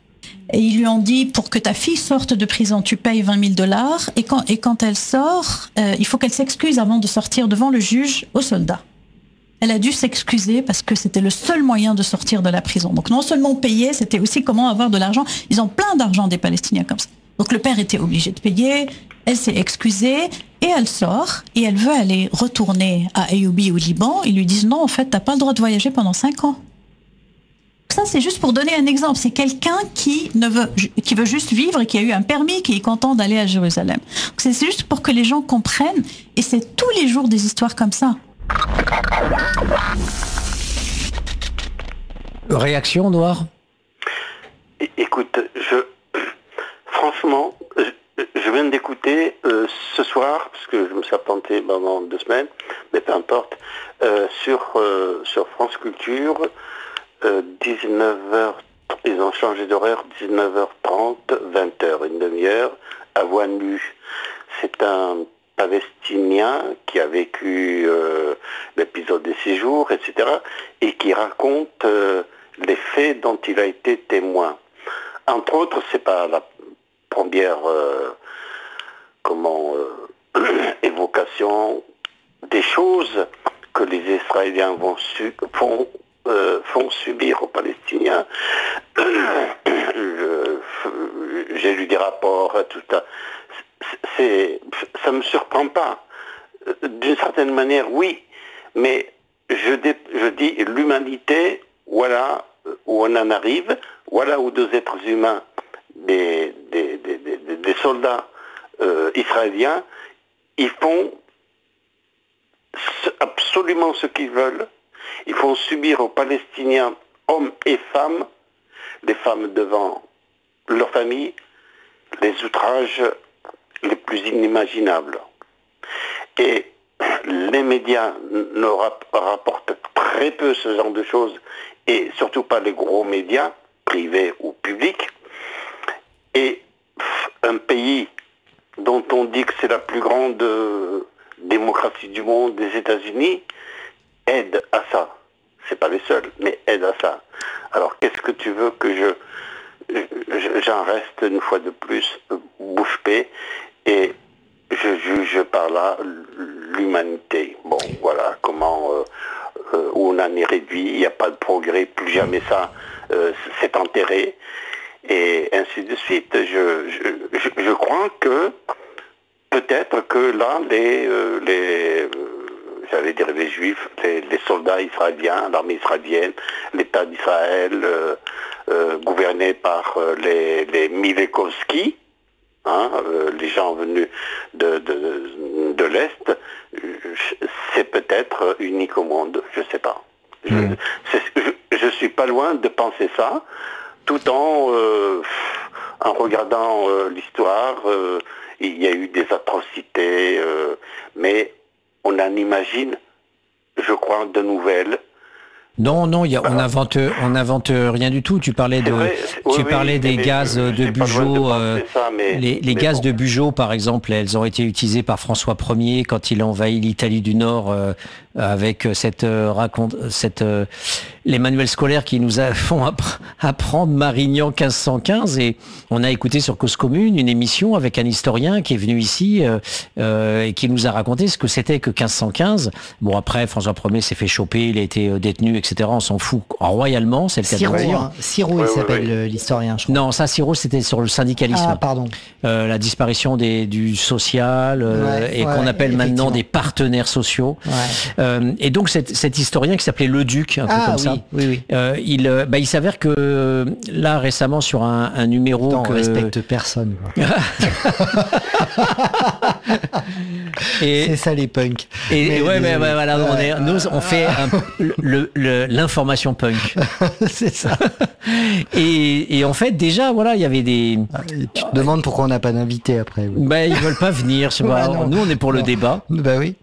Et ils lui ont dit, pour que ta fille sorte de prison, tu payes vingt mille dollars. Et quand, et quand elle sort, euh, il faut qu'elle s'excuse avant de sortir devant le juge aux soldats. Elle a dû s'excuser parce que c'était le seul moyen de sortir de la prison. Donc non seulement payer, c'était aussi comment avoir de l'argent. Ils ont plein d'argent des Palestiniens comme ça. Donc le père était obligé de payer, elle s'est excusée et elle sort et elle veut aller retourner à Ayyoubi au Liban. Ils lui disent non, en fait, t'as pas le droit de voyager pendant cinq ans. Ça, c'est juste pour donner un exemple. C'est quelqu'un qui ne veut, qui veut juste vivre et qui a eu un permis, qui est content d'aller à Jérusalem. Donc, c'est juste pour que les gens comprennent. Et c'est tous les jours des histoires comme ça. Réaction, Noir ? Écoute, je, franchement, je, je viens d'écouter euh, ce soir, parce que je me suis absenté pendant deux semaines, mais peu importe, euh, sur, euh, sur France Culture, euh, dix-neuf heures, ils ont changé d'horaire, dix-neuf heures trente, vingt heures, une demi-heure, à voix nue. C'est un Palestinien qui a vécu euh, l'épisode des six jours, et cetera, et qui raconte euh, les faits dont il a été témoin. Entre autres, c'est pas la première euh, comment euh, évocation des choses que les Israéliens vont su, font, euh, font subir aux Palestiniens. Je, j'ai lu des rapports, tout ça. C'est, ça me surprend pas. D'une certaine manière, oui, mais je, dé, je dis l'humanité, voilà où on en arrive, voilà où deux êtres humains, des, des, des, des, des soldats euh, israéliens, ils font absolument ce qu'ils veulent. Ils font subir aux Palestiniens, hommes et femmes, les femmes devant leur famille, les outrages les plus inimaginables. Et les médias ne rapportent très peu ce genre de choses, et surtout pas les gros médias, privés ou publics. Et un pays dont on dit que c'est la plus grande démocratie du monde, des États-Unis, aide à ça. C'est pas les seuls, mais aide à ça. Alors qu'est-ce que tu veux que je, je j'en reste une fois de plus bouche bée, et je juge par là l'humanité. Bon, voilà comment euh, euh, où on en est réduit. Il n'y a pas de progrès, plus jamais ça. Euh, c'est enterré, et ainsi de suite. Je, je, je, je crois que peut-être que là, les, euh, les euh, j'allais dire les Juifs, les, les soldats israéliens, l'armée israélienne, l'État d'Israël, euh, euh, gouverné par euh, les, les Milekovski, hein, euh, les gens venus de, de, de l'Est, c'est peut-être unique au monde, je ne sais pas. Mmh. Je, je suis pas loin de penser ça, tout en, euh, en regardant euh, l'histoire. Euh, il y a eu des atrocités, euh, mais on en imagine, je crois, de nouvelles. Non, non, y a, on invente, on invente rien du tout. Tu parlais de, vrai, tu oui, parlais oui, des mais gaz je, de je Bugeaud. Euh, ça, mais, les les mais gaz bon. de Bugeaud, par exemple, elles ont été utilisées par François Ier quand il a envahi l'Italie du Nord euh, avec cette euh, raconte, cette euh, les manuels scolaires qui nous a, font appre- apprendre Marignan quinze cent quinze, et on a écouté sur Cause Commune une émission avec un historien qui est venu ici euh, euh, et qui nous a raconté ce que c'était que quinze cent quinze. Bon, après François Ier s'est fait choper, il a été euh, détenu, et cetera. On s'en fout royalement, c'est le cas de le dire. Hein. Siro, il ouais, s'appelle ouais, ouais. l'historien, je crois. Non, ça, Siro, c'était sur le syndicalisme. Ah, pardon. Euh, la disparition des, du social euh, Ouais, et ouais, qu'on appelle maintenant effectivement. des partenaires sociaux. Ouais. Euh, et donc cet, cet historien qui s'appelait Leduc, un Ah, peu comme oui, ça, oui, oui. euh, il, euh, bah, il s'avère que euh, là récemment sur un, un numéro Putain, que on respecte personne. quoi. et, C'est ça les punks. et, Mais ouais, des- mais, ouais, voilà, on ouais. est, nous on fait un, le, le, l'information punk. C'est ça. Et, et en fait déjà voilà, il y avait des, Tu te demandes pourquoi on n'a pas d'invité après. Oui. bah, ils veulent pas venir, je sais pas. Ouais, non. Nous on est pour le Non. débat. Bah oui.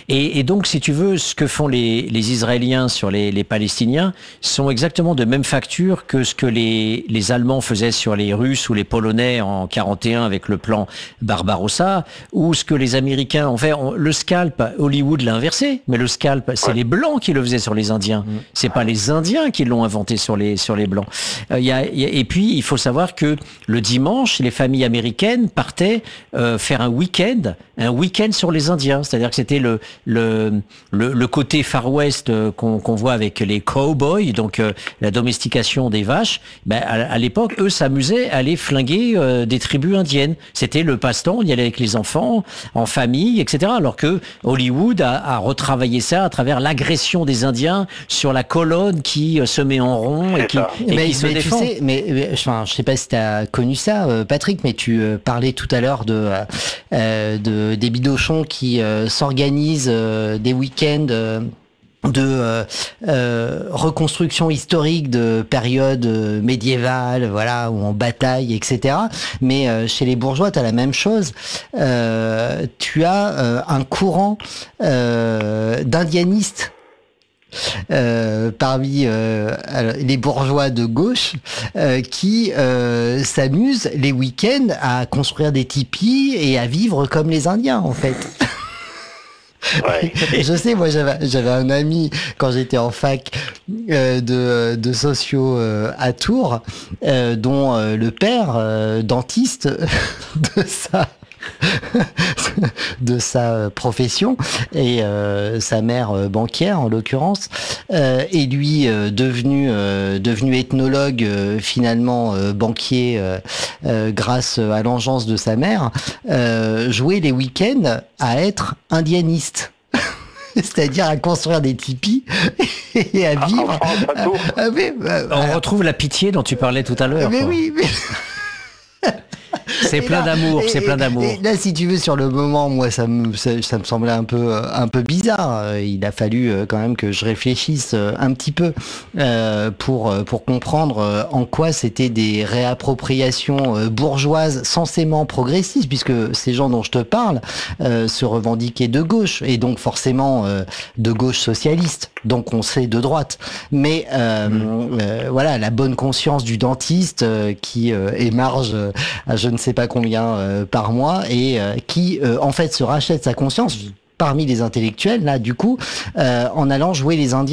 Et, et donc, si tu veux, ce que font les, les Israéliens sur les, les Palestiniens sont exactement de même facture que ce que les, les Allemands faisaient sur les Russes ou les Polonais en quarante et un avec le plan Barbarossa, ou ce que les Américains ont fait. On, le scalp, Hollywood l'a inversé, mais le scalp, c'est ouais. les Blancs qui le faisaient sur les Indiens. Mmh. C'est pas les Indiens qui l'ont inventé sur les, sur les Blancs. Euh, y a, y a, et puis, il faut savoir que le dimanche, les familles américaines partaient euh, faire un week-end, un week-end sur les Indiens. C'est-à-dire que c'était le, le, le, le côté Far West euh, qu'on, qu'on voit avec les cowboys, donc euh, la domestication des vaches. Ben, à, à l'époque, eux s'amusaient à aller flinguer euh, des tribus indiennes. C'était le passe-temps, on y allait avec les enfants, en famille, et cetera. Alors que Hollywood a, a retravaillé ça à travers l'agression des Indiens sur la colonne qui euh, se met en rond et qui, et mais, qui se mais défend. Tu sais, mais, mais enfin, je sais pas si tu as connu ça, euh, Patrick, mais tu euh, parlais tout à l'heure de, euh, de des bidochons qui euh, s'organisent euh, des week-ends. Euh, de euh, euh, reconstruction historique de période euh, médiévale, voilà, ou en bataille, et cetera. Mais euh, chez les bourgeois, tu as la même chose. Euh, tu as euh, un courant euh, d'indianistes Euh, parmi euh, les bourgeois de gauche euh, qui euh, s'amusent les week-ends à construire des tipis et à vivre comme les Indiens, en fait. Ouais. Je sais, moi j'avais j'avais un ami quand j'étais en fac euh, de de sociaux euh, à Tours, euh, dont euh, le père euh, dentiste de sa de sa profession et euh, sa mère euh, banquière en l'occurrence euh, et lui euh, devenu euh, devenu ethnologue euh, finalement euh, banquier euh, euh, grâce à l'engeance de sa mère euh, jouait les week-ends à être indianiste. C'est-à-dire à construire des tipis et à vivre. Ah, ah, mais, bah, On voilà. retrouve la pitié dont tu parlais tout à l'heure. Mais quoi. oui, mais... C'est plein là, d'amour, et, c'est plein d'amour. Et là, si tu veux, sur le moment, moi, ça me, ça, ça me semblait un peu, un peu bizarre. Il a fallu quand même que je réfléchisse un petit peu euh, pour, pour comprendre en quoi c'était des réappropriations bourgeoises censément progressistes, puisque ces gens dont je te parle euh, se revendiquaient de gauche, et donc forcément euh, de gauche socialiste. Donc on sait de droite. Mais euh, mmh. euh, voilà, la bonne conscience du dentiste euh, qui euh, émarge euh, à je ne sais pas combien euh, par mois et euh, qui euh, en fait se rachète sa conscience parmi les intellectuels là du coup euh, en allant jouer les Indiens